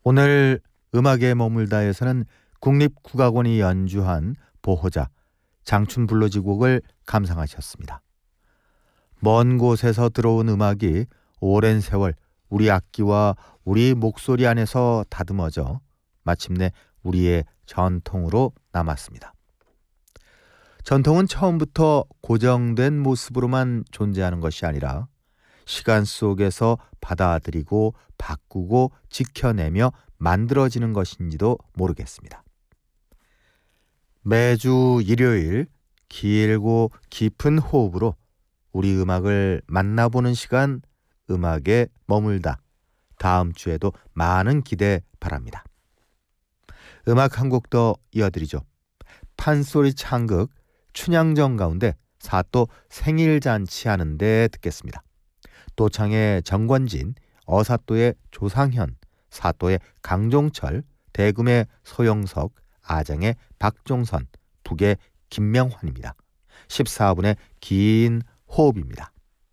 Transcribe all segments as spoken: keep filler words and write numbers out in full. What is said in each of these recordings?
오늘 음악에 머물다에서는 국립국악원이 연주한 보호자 장춘불로지곡을 감상하셨습니다. 먼 곳에서 들어온 음악이 오랜 세월 우리 악기와 우리 목소리 안에서 다듬어져 마침내 우리의 전통으로 남았습니다. 전통은 처음부터 고정된 모습으로만 존재하는 것이 아니라 시간 속에서 받아들이고 바꾸고 지켜내며 만들어지는 것인지도 모르겠습니다. 매주 일요일 길고 깊은 호흡으로 우리 음악을 만나보는 시간, 음악에 머물다. 다음 주에도 많은 기대 바랍니다. 음악 한 곡 더 이어드리죠. 판소리 창극 춘향전 가운데 사또 생일잔치 하는데 듣겠습니다. 또창의 정권진, 어사또의 조상현, 사또의 강종철, 대금의 소영석, 아장의 박종선, 북의 김명환입니다. 십사 분의 긴 호흡입니다.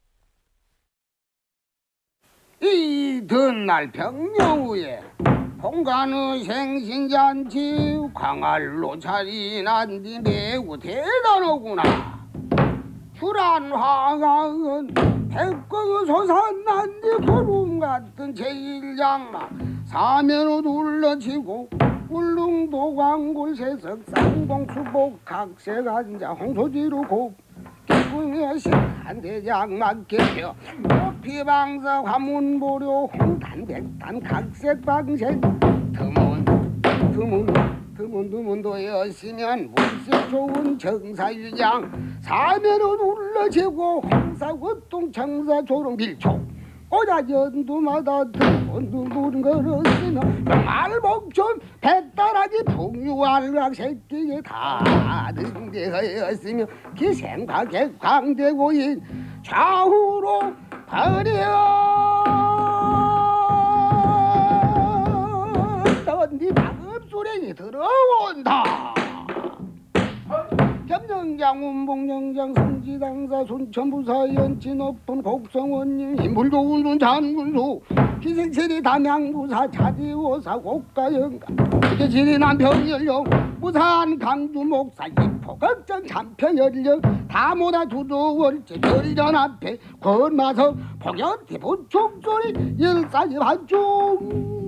이튿날 병녀후에 홍가는 생신잔치 광활로 차리난디 매우 대단하구나. 주란 화강은 백광 솟아난디 구름같은 제일장막 사면으로 둘러치고 울릉도 광골 세석 쌍봉수복 각색한자 홍소지로 곱 기분의 식한 대장막 개표 높이방석 화문보료 홍단백단 각색방색 드문 드문 드문 드문도였으면 물색 좋은 정사유장 사면은 울러지고 홍사고똥 청사조롱 빌초 오자전두마다 드문드문 걸었으면 말복전 백다라지 풍류알락 새끼에 다 등대하였으며 기생과 객광대고인 좌우로 버렸던 네 방읍수랭이 들어온다. 겸정장 운봉정장 성지당사 순천부사 연치 높은 곡성원님 힘을 좋은 장군수 기생체리 담양부사 차지오사 곡가영가 기지리 남평연령 부산 강주목사 이포걱정 참평연령 다모다 두도월제 결전 앞에 권마석 폭연티 부축소리 일사지 반중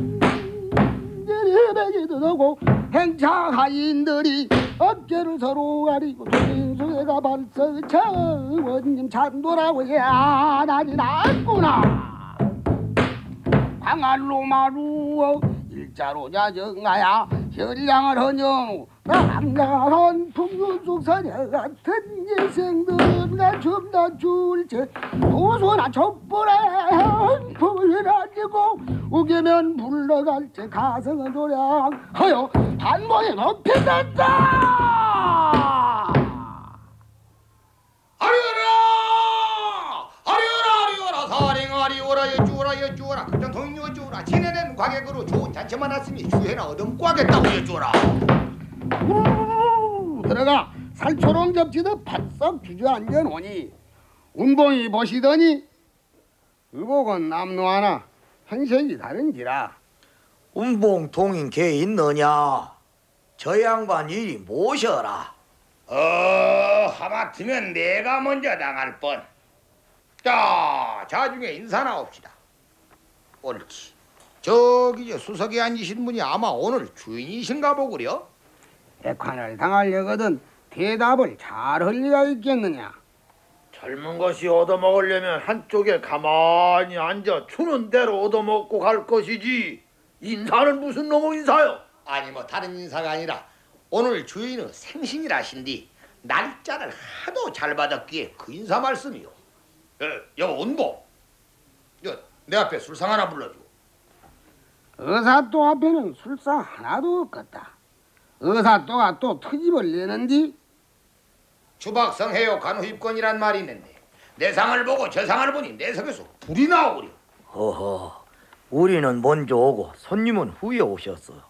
예배기 들어고 행차하인들이 어깨를 서로 가리고 도민수에가 발서차 원님 찬도라고 야나니 났구나. 광안로 마루어 일자로 자정하야 혈량을 헌영후 남양한 풍류속 사녀 같은 예생들은 춤다 줄지 도소나 촛불에 풍을 가지고 우기면 불러갈지 가성은 조량 허여 한번에 높이 떴다. 아리오라 아리오라 아리오라 사령 아리오라 여쭈라 여쭈라 극장 통인 여쭈라 지내는 과객으로 좋은 잔치만 왔으니 휴회나 얻어먹고 하겠다고 여쭈라. 들어가 살초롱 접지도 바싹 주저앉아 노니 운봉이 보시더니 의복은 남노 하나 행색이 다른지라. 운봉 동인 개 있느냐? 저 양반 이리 모셔라. 어 하마터면 내가 먼저 당할 뻔. 자 자중에 인사나 옵시다. 옳지. 저기 저 수석에 앉으신 분이 아마 오늘 주인이신가 보구려. 백환을 당하려거든 대답을 잘 할 리가 있겠느냐. 젊은 것이 얻어먹으려면 한쪽에 가만히 앉아 주는 대로 얻어먹고 갈 것이지 인사는 무슨 놈의 인사요? 아니 뭐 다른 인사가 아니라 오늘 주인의 생신이라신디 날짜를 하도 잘 받았기에 그 인사 말씀이요. 여 온보 내 앞에 술상 하나 불러줘. 의사또 앞에는 술상 하나도 없겠다. 의사또가 또 트집을 내는디. 주박성 해요 간후입건이란 말이 있는데 내 상을 보고 저 상을 보니 내 속에서 불이 나오구려. 허허, 우리는 먼저 오고 손님은 후에 오셨어.